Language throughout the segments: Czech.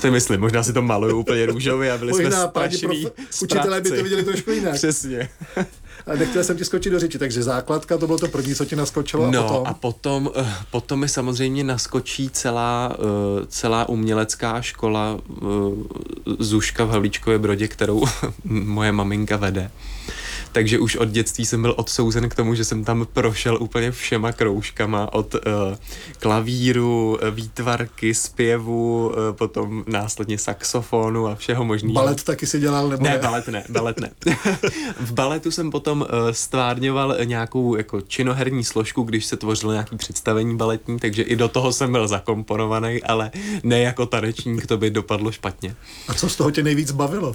si myslím, možná si to maluju úplně růžově a byli jsme strašný učitelé by to viděli trošku jinak. Přesně. A nechtěl jsem ti skočit do řeči, takže základka, to bylo to první, co ti naskočilo. No a potom mi samozřejmě naskočí celá umělecká škola Zuška v Havlíčkově Brodě, kterou moje maminka vede. Takže už od dětství jsem byl odsouzen k tomu, že jsem tam prošel úplně všema kroužkama, od klavíru, výtvarky, zpěvu, potom následně saxofonu a všeho možného. Balet taky si dělal, nebo ne? Balet ne. V baletu jsem potom stvárňoval nějakou jako činoherní složku, když se tvořilo nějaké představení baletní, takže i do toho jsem byl zakomponovaný, ale ne jako tanečník, to by dopadlo špatně. A co z toho tě nejvíc bavilo?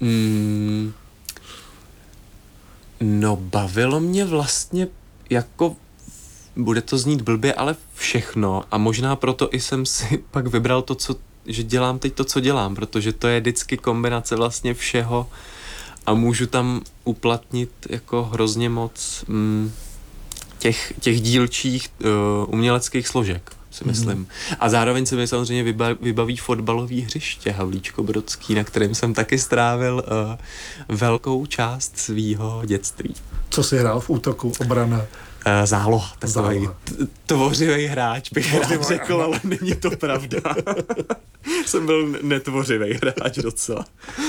No, bavilo mě vlastně jako, bude to znít blbě, ale všechno a možná proto i jsem si pak vybral to, že dělám teď to, co dělám, protože to je vždycky kombinace vlastně všeho a můžu tam uplatnit jako hrozně moc těch dílčích uměleckých složek, si myslím. A zároveň se mi samozřejmě vybaví fotbalový hřiště Havlíčko-Brodský, na kterém jsem taky strávil velkou část svýho dětství. Co jsi hrál v útoku, obrana? Záloha, takový tvořivý hráč, bych rád řekl, ale není to pravda. Jsem byl netvořivý hráč docela.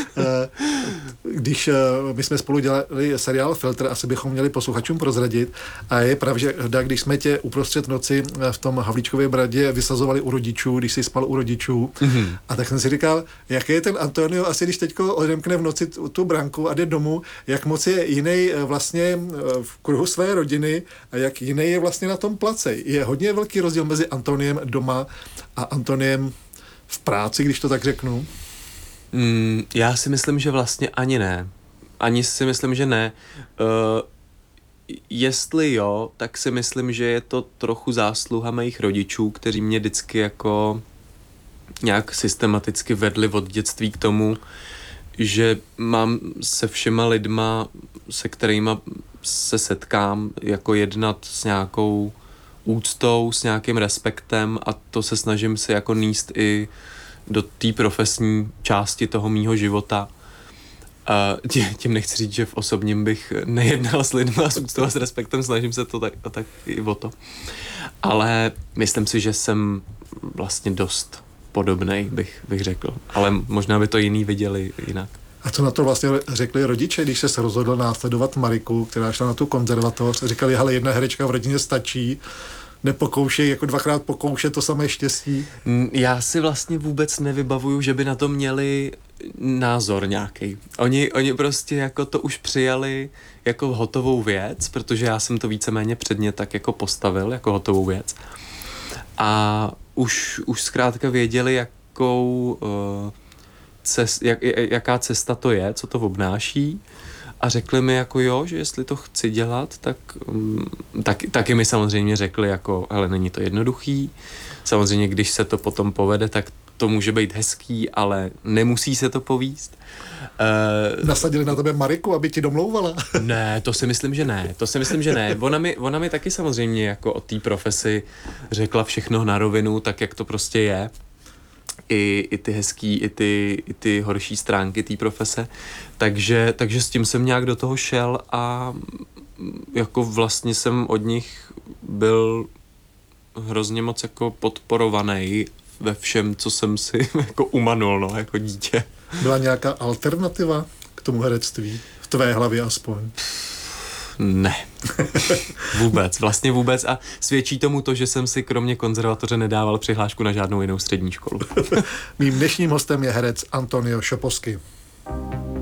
Když my jsme spolu dělali seriál Filtr, asi bychom měli posluchačům prozradit a je pravda, když jsme tě uprostřed noci v tom Havlíčkově Brodě vysazovali u rodičů, když jsi spal u rodičů, a tak jsem si říkal, jaký je ten Antonio, asi když teďko odemkne v noci tu branku a jde domů, jak moc je jiný vlastně v kruhu své rodiny a jak jiný je vlastně na tom place. Je hodně velký rozdíl mezi Antoniem doma a Antoniem v práci, když to tak řeknu? Já si myslím, že vlastně ani ne. Ani si myslím, že ne. Jestli jo, tak si myslím, že je to trochu zásluha mých rodičů, kteří mě vždycky jako nějak systematicky vedli od dětství k tomu, že mám se všema lidma, se kterýma se setkám, jako jednat s nějakou úctou, s nějakým respektem a to se snažím si jako níst i do té profesní části toho mýho života. Tím nechci říct, že v osobním bych nejednal s lidmi a s úctou a s respektem, snažím se to tak i o to. Ale myslím si, že jsem vlastně dost podobnej, bych řekl. Ale možná by to jiný viděli jinak. A co na to vlastně řekli rodiče, když se rozhodl následovat Mariku, která šla na tu konzervatoř? Říkali, hele, jedna herečka v rodině stačí, nepokoušej, jako dvakrát pokoušet to samé štěstí. Já si vlastně vůbec nevybavuju, že by na to měli názor nějaký. Oni prostě jako to už přijali jako hotovou věc, protože já jsem to víceméně předně tak jako postavil jako hotovou věc. A už zkrátka věděli, jaká cesta to je, co to obnáší a řekli mi jako jo, že jestli to chci dělat, taky mi samozřejmě řekli jako, hele, není to jednoduchý, samozřejmě když se to potom povede, tak to může být hezký, ale nemusí se to povíst. Nasadili na tebe Mariku, aby ti domlouvala? Ne, to si myslím, že ne. Ona mi taky samozřejmě jako o té profesi řekla všechno na rovinu, tak jak to prostě je. I ty hezký, i ty horší stránky té profese. Takže s tím jsem nějak do toho šel a jako vlastně jsem od nich byl hrozně moc jako podporovaný ve všem, co jsem si jako umanul, no, jako dítě. Byla nějaká alternativa k tomu herectví? V tvé hlavě aspoň? Ne. Vůbec. A svědčí tomu to, že jsem si kromě konzervatoře nedával přihlášku na žádnou jinou střední školu. Mým dnešním hostem je herec Antonio Šoposky.